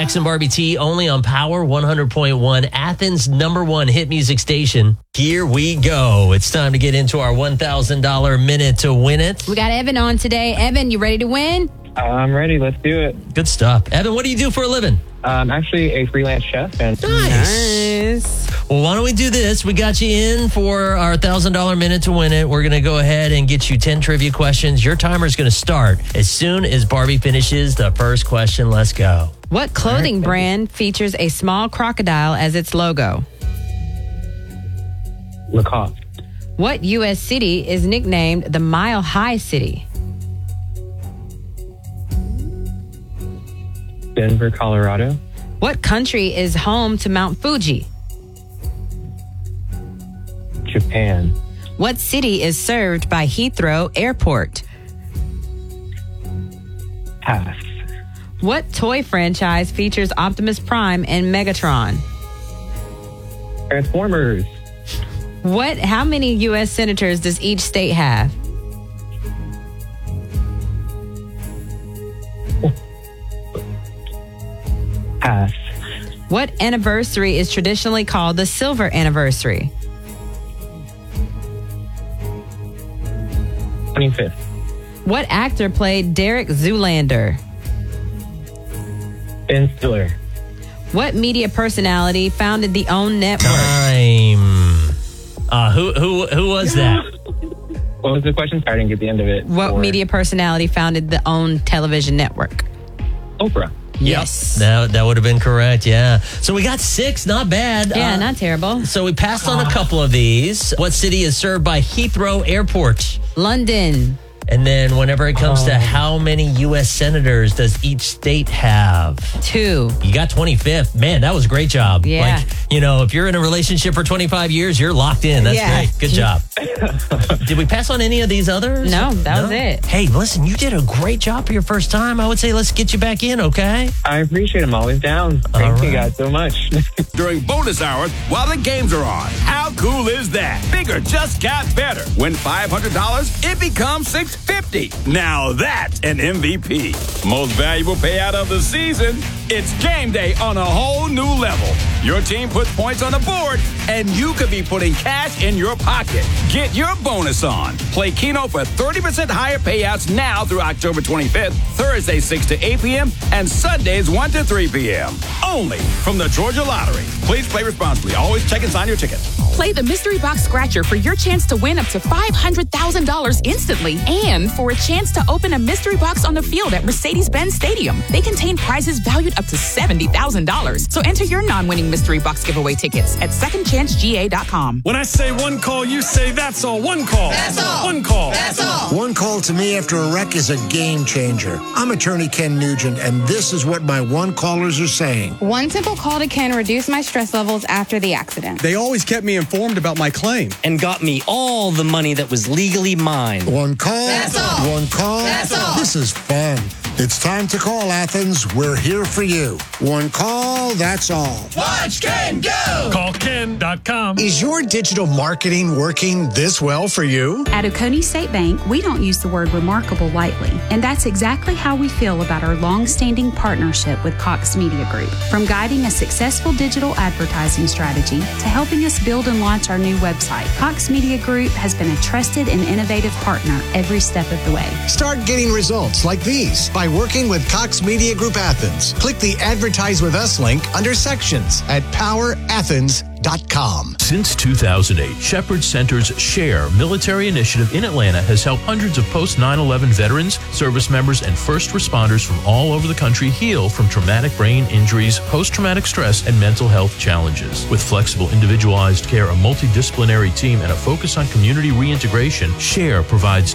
X and Barbie T only on Power 100.1, Athens' #1 hit music station. Here we go. It's time to get into our $1,000 minute to win it. We got Evan on today. Evan, you ready to win? I'm ready. Let's do it. Good stuff. Evan, what do you do for a living? I'm actually a freelance chef. And Nice. Well, why don't we do this? We got you in for our $1,000 minute to win it. We're going to go ahead and get you 10 trivia questions. Your timer is going to start as soon as Barbie finishes the first question. Let's go. What clothing brand features a small crocodile as its logo? Lacoste. What U.S. city is nicknamed the Mile High City? Denver, Colorado. What country is home to Mount Fuji? Japan. What city is served by Heathrow Airport? Pass. What toy franchise features Optimus Prime and Megatron? Transformers. How many U.S. senators does each state have? Pass. What anniversary is traditionally called the silver anniversary? 25th. What actor played Derek Zoolander? Ben Stiller. What media personality founded the OWN network? Time. Who was that? What was the question? Sorry, I didn't get the end of it. What media personality founded the OWN television network? Oprah. Yes. That would have been correct, yeah. So we got 6, not bad. Yeah, not terrible. So we passed on a couple of these. What city is served by Heathrow Airport? London. And then whenever it comes to how many U.S. senators does each state have? 2. You got 25th. Man, that was a great job. Yeah. Like, if you're in a relationship for 25 years, you're locked in. That's great. Good job. Did we pass on any of these others? No, that was it. Hey, listen, you did a great job for your first time. I would say let's get you back in, okay? I appreciate it. I'm always down. Thank you guys so much. During bonus hours while the games are on. How cool is that? Bigger just got better. Win $500, it becomes $650. Now that's an MVP. Most valuable payout of the season. It's game day on a whole new level. Your team puts points on the board, and you could be putting cash in your pocket. Get your bonus on. Play Keno for 30% higher payouts now through October 25th, Thursdays 6 to 8 p.m., and Sundays 1 to 3 p.m. Only from the Georgia Lottery. Please play responsibly. Always check and sign your ticket. Play the Mystery Box Scratcher for your chance to win up to $500,000 instantly and for a chance to open a mystery box on the field at Mercedes-Benz Stadium. They contain prizes valued up to $70,000. So enter your non-winning Mystery Box giveaway tickets at secondchancega.com. When I say one call, you say that's all. One call. That's all. One call. That's all. One call to me after a wreck is a game changer. I'm attorney Ken Nugent, and this is what my one callers are saying. One simple call to Ken reduced my stress levels after the accident. They always kept me informed about my claim and got me all the money that was legally mine. One call. That's all. One call. That's all. This is fun. It's time to call, Athens. We're here for you. One call, that's all. Watch Ken go! CallKen.com. Is your digital marketing working this well for you? At Oconee State Bank, we don't use the word remarkable lightly, and that's exactly how we feel about our long-standing partnership with Cox Media Group. From guiding a successful digital advertising strategy to helping us build and launch our new website, Cox Media Group has been a trusted and innovative partner every step of the way. Start getting results like these by working with Cox Media Group Athens. Click the Advertise with Us link under Sections at powerathens.com. Since 2008, Shepherd Center's SHARE military initiative in Atlanta has helped hundreds of post-9/11 veterans, service members, and first responders from all over the country heal from traumatic brain injuries, post-traumatic stress, and mental health challenges. With flexible, individualized care, a multidisciplinary team, and a focus on community reintegration, SHARE provides